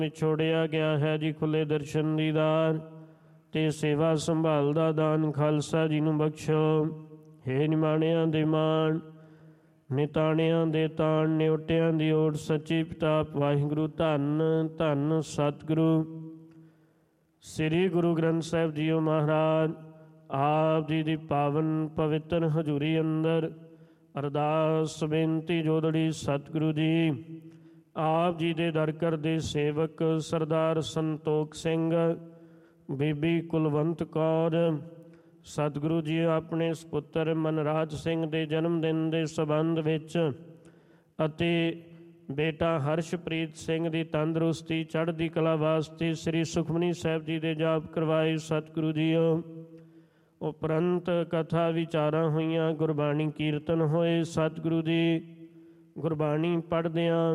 ਵਿਛੋੜਿਆ ਗਿਆ ਹੈ ਜੀ ਖੁੱਲੇ ਦਰਸ਼ਨ ਦੀਦਾਰ ਤੇ ਸੇਵਾ ਸੰਭਾਲ ਦਾ ਦਾਨ ਖਾਲਸਾ ਜੀ ਨੂੰ ਬਖਸ਼ੋ। ਹੇ ਨਿਮਾਣਿਆਂ ਦੇ ਮਾਣ, ਨਿਤਾਣਿਆਂ ਦੇ ਤਾਣ, ਨਿਉਟਿਆਂ ਦੀ ਓਟ, ਸੱਚੀ ਪਿਤਾ ਵਾਹਿਗੁਰੂ ਧੰਨ ਧੰਨ ਸਤਿਗੁਰੂ ਸ੍ਰੀ ਗੁਰੂ ਗ੍ਰੰਥ ਸਾਹਿਬ ਜੀਓ ਮਹਾਰਾਜ। ਆਪ ਜੀ ਦੀ ਪਾਵਨ ਪਵਿੱਤਰ ਹਜ਼ੂਰੀ ਅੰਦਰ ਅਰਦਾਸ ਬੇਨਤੀ ਜੋਦੜੀ ਸਤਿਗੁਰੂ ਜੀ ਆਪ ਜੀ ਦੇ ਦਰ ਕਰਦੇ ਸੇਵਕ ਸਰਦਾਰ ਸੰਤੋਖ ਸਿੰਘ, ਬੀਬੀ ਕੁਲਵੰਤ ਕੌਰ, ਸਤਿਗੁਰੂ ਜੀ ਆਪਣੇ ਸੁਪੁੱਤਰ ਮਨਰਾਜ ਸਿੰਘ ਦੇ ਜਨਮ ਦਿਨ ਦੇ ਸੰਬੰਧ ਵਿੱਚ ਅਤੇ ਬੇਟਾ ਹਰਸ਼ਪ੍ਰੀਤ ਸਿੰਘ ਦੀ ਤੰਦਰੁਸਤੀ ਚੜ੍ਹਦੀ ਕਲਾ ਵਾਸਤੇ ਸ੍ਰੀ ਸੁਖਮਨੀ ਸਾਹਿਬ ਜੀ ਦੇ ਜਾਪ ਕਰਵਾਏ ਸਤਿਗੁਰੂ ਜੀਓ। ਉਪਰੰਤ ਕਥਾ ਵਿਚਾਰਾਂ ਹੋਈਆਂ, ਗੁਰਬਾਣੀ ਕੀਰਤਨ ਹੋਏ ਸਤਿਗੁਰੂ ਜੀ। ਗੁਰਬਾਣੀ ਪੜ੍ਹਦਿਆਂ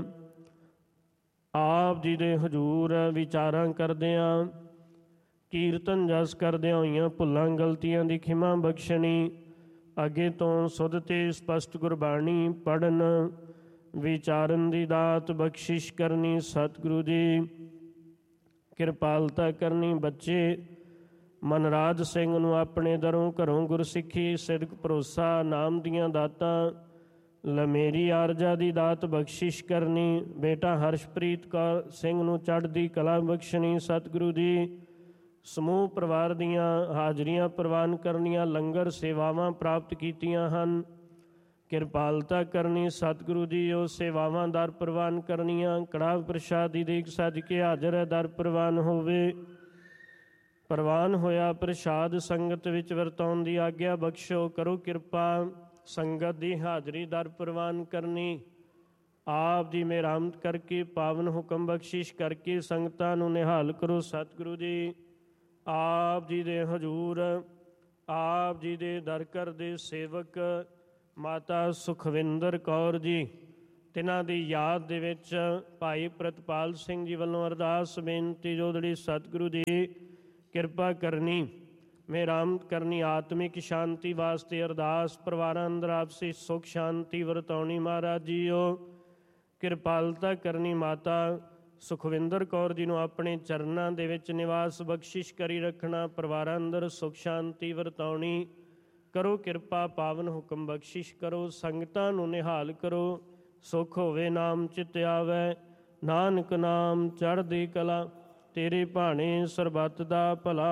ਆਪ ਜੀ ਦੇ ਹਜ਼ੂਰ ਵਿਚਾਰਾਂ ਕਰਦਿਆਂ, ਕੀਰਤਨ ਜਸ ਕਰਦਿਆਂ ਹੋਈਆਂ ਭੁੱਲਾਂ ਗਲਤੀਆਂ ਦੀ ਖਿਮਾ ਬਖਸ਼ਣੀ, ਅੱਗੇ ਤੋਂ ਸੁਧ ਤੇ ਸਪਸ਼ਟ ਗੁਰਬਾਣੀ ਪੜ੍ਹਨ ਵਿਚਾਰਨ ਦੀ ਦਾਤ ਬਖਸ਼ਿਸ਼ ਕਰਨੀ ਸਤਿਗੁਰੂ ਜੀ। ਕਿਰਪਾਲਤਾ ਕਰਨੀ। ਬੱਚੇ ਮਨਰਾਜ ਸਿੰਘ ਨੂੰ ਆਪਣੇ ਦਰੋਂ ਘਰੋਂ ਗੁਰਸਿੱਖੀ, ਸਿਦਕ, ਭਰੋਸਾ, ਨਾਮ ਦੀਆਂ ਦਾਤਾਂ, ਲਮੇਰੀ ਆਰਜਾ ਦੀ ਦਾਤ ਬਖਸ਼ਿਸ਼ ਕਰਨੀ। ਬੇਟਾ ਹਰਸ਼ਪ੍ਰੀਤ ਕੌਰ ਸਿੰਘ ਨੂੰ ਚੜ੍ਹਦੀ ਕਲਾ ਬਖਸ਼ਣੀ ਸਤਿਗੁਰੂ ਜੀ। ਸਮੂਹ ਪਰਿਵਾਰ ਦੀਆਂ ਹਾਜ਼ਰੀਆਂ ਪ੍ਰਵਾਨ ਕਰਨੀਆਂ, ਲੰਗਰ ਸੇਵਾਵਾਂ ਪ੍ਰਾਪਤ ਕੀਤੀਆਂ ਹਨ, ਕਿਰਪਾਲਤਾ ਕਰਨੀ ਸਤਿਗੁਰੂ ਜੀ। ਉਹ ਸੇਵਾਵਾਂ ਦਰ ਪ੍ਰਵਾਨ ਕਰਨੀਆਂ। ਕੜਾਹ ਪ੍ਰਸ਼ਾਦ ਦੀ ਦੇਗ ਸੱਜ ਕੇ ਹਾਜ਼ਰ ਹੈ, ਦਰ ਪ੍ਰਵਾਨ ਹੋਵੇ। ਪ੍ਰਵਾਨ ਹੋਇਆ ਪ੍ਰਸ਼ਾਦ ਸੰਗਤ ਵਿੱਚ ਵਰਤਾਉਣ ਦੀ ਆਗਿਆ ਬਖਸ਼ੋ। ਕਰੋ ਕਿਰਪਾ ਸੰਗਤ ਦੀ ਹਾਜ਼ਰੀ ਦਰ ਪ੍ਰਵਾਨ ਕਰਨੀ। ਆਪ ਜੀ ਮਿਹਰਮਤ ਕਰਕੇ ਪਾਵਨ ਹੁਕਮ ਬਖਸ਼ਿਸ਼ ਕਰਕੇ ਸੰਗਤਾਂ ਨੂੰ ਨਿਹਾਲ ਕਰੋ ਸਤਿਗੁਰੂ ਜੀ। ਆਪ ਜੀ ਦੇ ਹਜ਼ੂਰ ਆਪ ਜੀ ਦੇ ਦਰ ਕਰਦੇ ਸੇਵਕ ਮਾਤਾ ਸੁਖਵਿੰਦਰ ਕੌਰ ਜੀ, ਤਿਨਾਂ ਦੀ ਯਾਦ ਦੇ ਵਿੱਚ ਭਾਈ ਪ੍ਰਤਪਾਲ ਸਿੰਘ ਜੀ ਵੱਲੋਂ ਅਰਦਾਸ ਬੇਨਤੀ ਜੋਦੜੀ ਸਤਿਗੁਰੂ ਜੀ ਕਿਰਪਾ ਕਰਨੀ, ਮਿਹਰਮਤ ਕਰਨੀ। ਆਤਮਿਕ ਸ਼ਾਂਤੀ ਵਾਸਤੇ ਅਰਦਾਸ। ਪਰਿਵਾਰਾਂ ਅੰਦਰ ਆਪਸੀ ਸੁੱਖ ਸ਼ਾਂਤੀ ਵਰਤਾਉਣੀ ਮਹਾਰਾਜ ਜੀਓ। ਕਿਰਪਾਲਤਾ ਕਰਨੀ। ਮਾਤਾ ਸੁਖਵਿੰਦਰ ਕੌਰ ਜੀ ਨੂੰ ਆਪਣੇ ਚਰਨਾਂ ਦੇ ਵਿੱਚ ਨਿਵਾਸ ਬਖਸ਼ਿਸ਼ ਕਰੀ ਰੱਖਣਾ। ਪਰਿਵਾਰਾਂ ਅੰਦਰ ਸੁੱਖ ਸ਼ਾਂਤੀ ਵਰਤਾਉਣੀ। ਕਰੋ ਕਿਰਪਾ ਪਾਵਨ ਹੁਕਮ ਬਖਸ਼ਿਸ਼ ਕਰੋ। ਸੰਗਤਾਂ ਨੂੰ ਨਿਹਾਲ ਕਰੋ। ਸੁੱਖ ਹੋਵੇ ਨਾਮ ਚਿਤ ਆਵੈ, ਨਾਨਕ ਨਾਮ ਚੜ੍ਹਦੀ ਕਲਾ, ਤੇਰੇ ਭਾਣੇ ਸਰਬੱਤ ਦਾ ਭਲਾ।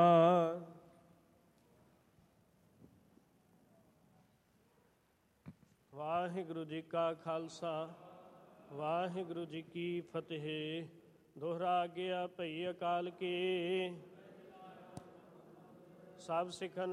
ਵਾਹਿਗੁਰੂ ਜੀ ਕਾ ਖਾਲਸਾ, ਵਾਹਿਗੁਰੂ ਜੀ ਕੀ ਫਤਿਹ। ਦੋਹਰਾ ਗਿਆ ਭਈ ਅਕਾਲ ਕੇ, ਸਭ ਸਿੱਖਨ